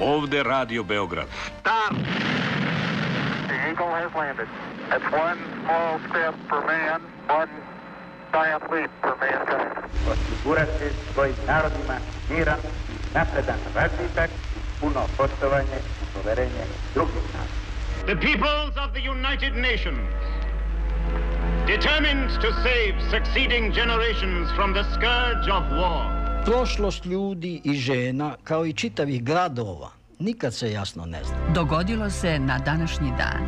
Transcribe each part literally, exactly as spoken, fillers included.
Ovde Radio Beograd. Start! The Eagle has landed. That's one small step for man, one giant leap for mankind. Osigurati svojim narodima miran, napredan razvitak, puno poštovanje i poverenje drugih naroda. The peoples of the United Nations, determined to save succeeding generations from the scourge of war. Prošlost ljudi i žena, kao i čitavih gradova, nikad se jasno ne zna. Dogodilo se na današnji dan.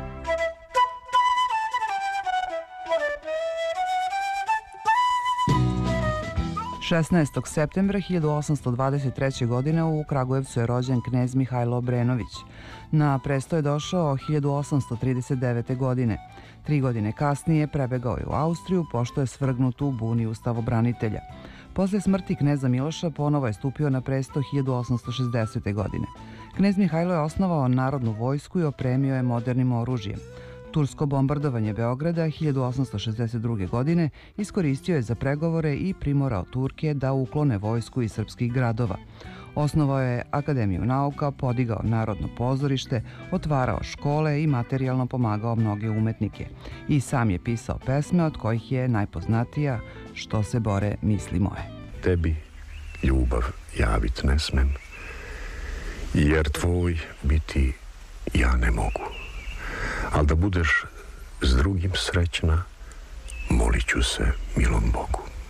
šesnaestog septembra hiljadu osamsto dvadeset treće. godine u Kragujevcu je rođen knez Mihajlo Obrenović. Na presto je došao hiljadu osamsto trideset devete. godine. Tri godine kasnije prebegao je u Austriju, pošto je svrgnut u buni ustavobranitelja. Posle smrti kneza Miloša ponovo je stupio na presto hiljadu osamsto šezdesete. godine. Knez Mihajlo je osnovao narodnu vojsku i opremio je modernim oružjem. Tursko bombardovanje Beograda hiljadu osamsto šezdeset druge. godine iskoristio je za pregovore i primorao Turke da uklone vojsku iz srpskih gradova. Osnovao je Akademiju nauka, podigao Narodno pozorište, otvarao škole i materijalno pomagao mnoge umetnike. I sam je pisao pesme, od kojih je najpoznatija Što se bore misli moje. Tebi ljubav javit ne smem, jer tvoj biti ja ne mogu. Al da budeš s drugim srećna, molit ću se milom Bogu.